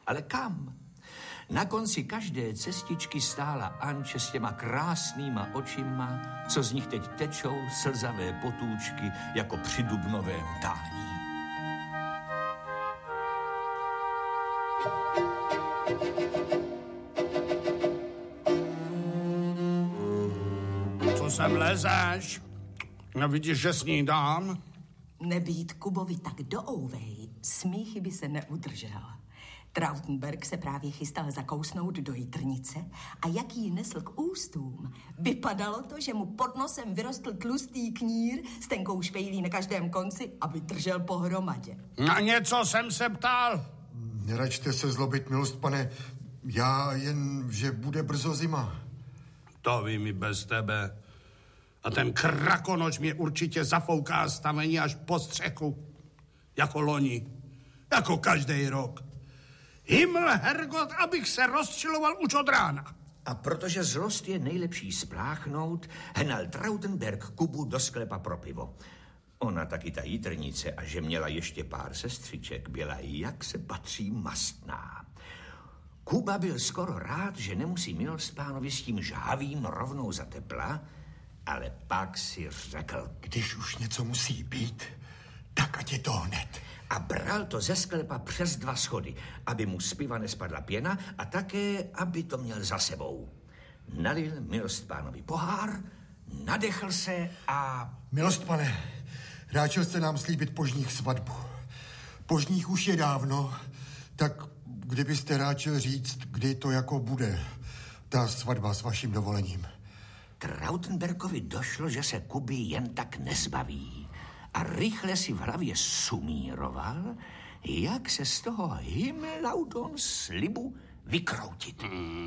Ale kam? Na konci každé cestičky stála Anče s těma krásnýma očima, co z nich teď tečou slzavé potůčky jako při dubnovém tání. Co sem lezeš? No vidíš, že snídám? Nebýt Kubovi tak douvej, smíchy by se neudržel. Trautenberg se právě chystal zakousnout do jitrnice a jak jí nesl k ústům, vypadalo to, že mu pod nosem vyrostl tlustý knír s tenkou špejlí na každém konci, aby držel pohromadě. Na něco jsem se ptal. Neračte se zlobit, milost pane, já jen, že bude brzo zima. To vím i bez tebe. A ten krakonoč mě určitě zafouká stavení až po střechu. Jako loni. Jako každý rok. Himmel, Herrgott, abych se rozčiloval už od rána. A protože zlost je nejlepší spláchnout, hnal Trautenberg Kubu do sklepa pro pivo. Ona taky ta jitrnice, a že měla ještě pár sestřiček, byla jak se patří mastná. Kuba byl skoro rád, že nemusí milostpánovi s tím žhavým rovnou za tepla, ale pak si řekl, když už něco musí být, tak ať je to hned. A bral to ze sklepa přes 2 schody, aby mu z piva nespadla pěna a také, aby to měl za sebou. Nalil milostpánovi pohár, nadechl se a... Milostpane, ráčil jste nám slíbit požních svatbu. Požních už je dávno, tak kdybyste ráčil říct, kdy to jako bude, ta svatba s vaším dovolením. Trautenbergovi došlo, že se Kuby jen tak nezbaví a rychle si v hlavě sumíroval, jak se z toho Himmelauton slibu vykroutit.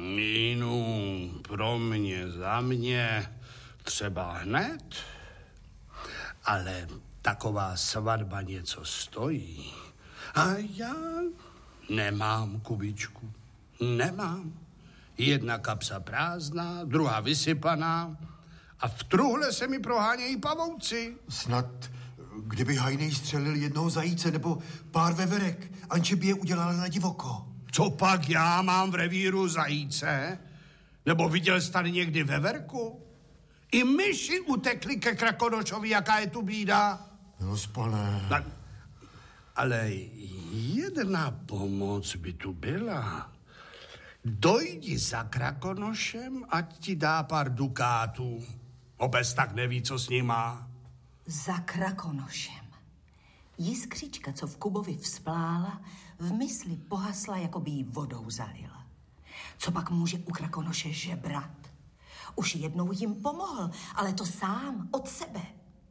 Pro mě, za mě, třeba hned, ale taková svatba něco stojí. A já nemám, Kubičku, nemám. Jedna kapsa prázdná, druhá vysypaná a v truhle se mi prohánějí pavouci. Snad, kdyby Hajnej střelil jednoho zajíce nebo pár veverek, Anče by je udělala na divoko. Co pak já mám v revíru zajíce? Nebo viděl jsi tady někdy veverku? I myši utekli ke Krakonošovi, jaká je tu bída. Milostpane. Ale jedna pomoc by tu byla. Dojdi za Krakonošem, ať ti dá pár dukátů. Obec tak neví, co s ním má. Za Krakonošem. Jiskřička, co v Kubovi vzplála, v mysli pohasla, jako by jí vodou zalila. Co pak může u Krakonoše žebrat? Už jednou jim pomohl, ale to sám, od sebe.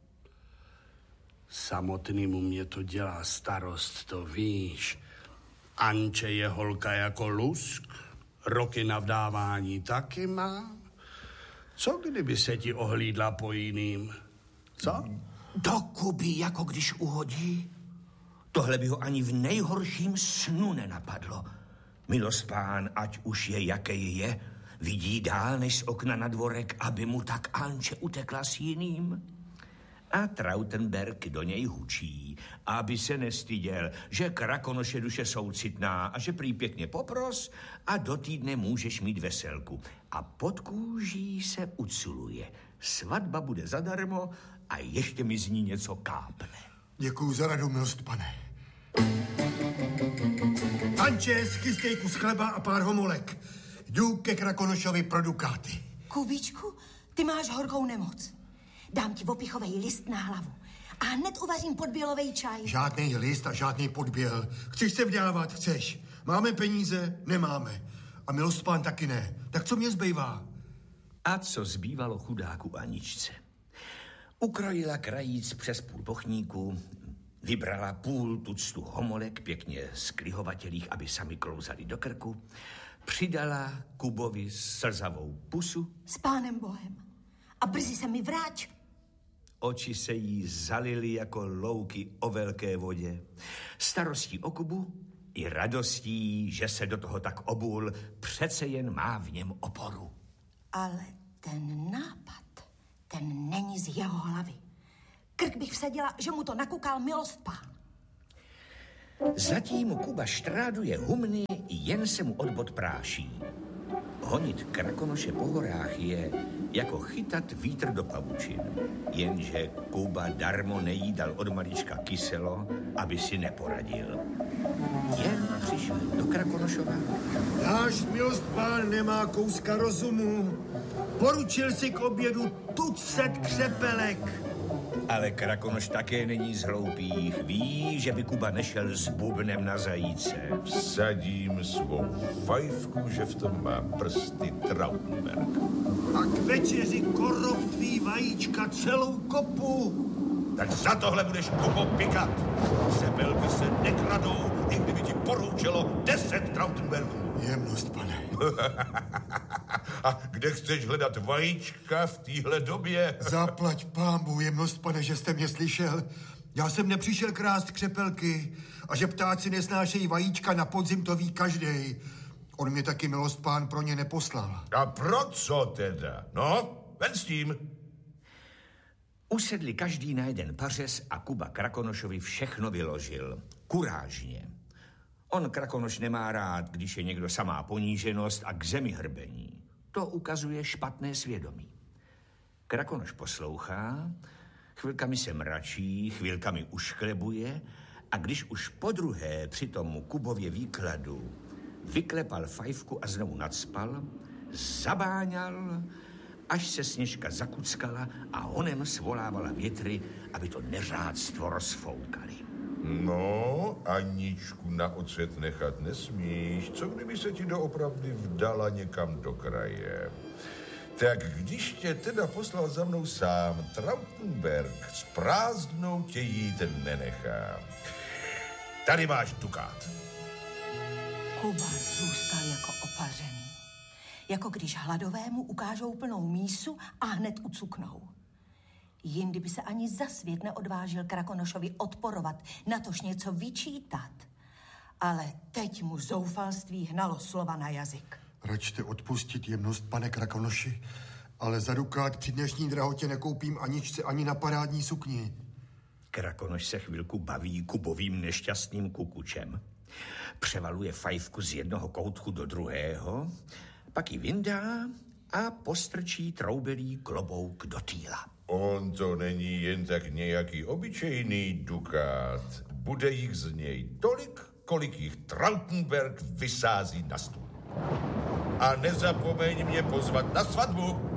Samotnému mě to dělá starost, to víš. Anče je holka jako lusk, roky na vdávání taky má. Co kdyby se ti ohlídla po jiným? Co? Do Kuby, jako když uhodí. Tohle by ho ani v nejhorším snu nenapadlo. Milostpán, ať už je, jaký je, vidí dál než z okna na dvorek, aby mu tak Anče utekla s jiným. A Trautenberg do něj hučí, aby se nestyděl, že Krakonoše duše soucitná a že prý pěkně popros a do týdne můžeš mít veselku. A pod kůží se uculuje. Svatba bude zadarmo a ještě mi z ní něco kápne. Děkuju za radu, milostpane. Anče, schystej kus chleba a pár homolek. Jdu ke Krakonošovi pro dukáty. Kubičku, ty máš horkou nemoc. Dám ti opichovej list na hlavu a hned uvařím podbělovej čaj. Žádnej list a žádný podběl. Chceš se vdávat, chceš. Máme peníze, nemáme. A milostpán taky ne. Tak co mě zbývá? A co zbývalo chudáku Aničce? Ukrojila krajíc přes půl bochníku, vybrala půl tuctu homolek pěkně sklihovatelých, aby sami klouzali do krku, přidala Kubovi slzavou pusu. S Pánem Bohem. A brzy se mi vráť. Oči se jí zalily jako louky o velké vodě. Starostí o Kubu i radostí, že se do toho tak obul, přece jen má v něm oporu. Ale ten nápad, ten není z jeho hlavy. Krk bych vsadila, že mu to nakukal milostpán. Zatím Kuba štráduje humny, jen se mu od bod práší. Honit Krakonoše po horách je jako chytat vítr do pavučin. Jenže Kuba darmo nejídal od malička kyselo, aby si neporadil. Jen přišel do Krakonošova. Náš milostpán nemá kouska rozumu. Poručil si k obědu tucet křepelek. Ale Krakonoš také není z hloupých. Ví, že by Kuba nešel s bubnem na zajíce. Vsadím svou fajfku, že v tom má prsty Trautenberg. A k večeři koroptví vajíčka celou kopu. Tak za tohle budeš, Kubo, pikat. Křepelky se nekradou, i kdyby ti poroučelo 10 Trautenbergů. Jemnost, pane. A kde chceš hledat vajíčka v téhle době? Zaplať pánbu, jemnost, pane, že jste mě slyšel. Já jsem nepřišel krást křepelky a že ptáci nesnášejí vajíčka na podzim, to ví každej. On mě taky milostpán pro ně neposlal. A pro co teda? No, ven s tím. Usedli každý na jeden pařez a Kuba Krakonošovi všechno vyložil. Kurážně. On Krakonoš nemá rád, když je někdo samá poníženost a k zemi hrbení. To ukazuje špatné svědomí. Krakonoš poslouchá, chvilkami se mračí, chvilkami ušklebuje a když už podruhé při tomu Kubově výkladu vyklepal fajfku a znovu nacpal, zabáňal, až se Sněžka zakuckala a honem svolávala větry, aby to neřádstvo rozfoukali. No, Aničku na ocet nechat nesmíš. Co kdyby se ti doopravdy vdala někam do kraje? Tak když tě teda poslal za mnou sám Trautenberg, s prázdnou tě jít nenechá. Tady máš dukát. Kuba zůstal jako opařený. Jako když hladovému ukážou plnou mísu a hned ucuknou. Jindy by se ani za svět neodvážil Krakonošovi odporovat, natož něco vyčítat. Ale teď mu zoufalství hnalo slova na jazyk. Račte odpustit jemnost, pane Krakonoši, ale za dukát při dnešní drahotě nekoupím Aničce ani na parádní sukni. Krakonoš se chvilku baví Kubovým nešťastným kukučem. Převaluje fajfku z jednoho koutku do druhého, pak ji vyndá a postrčí troubelý klobouk do týla. On to není jen tak nějaký obyčejný dukát. Bude jich z něj tolik, kolik jich Trautenberg vysází na stůl. A nezapomeň mě pozvat na svatbu.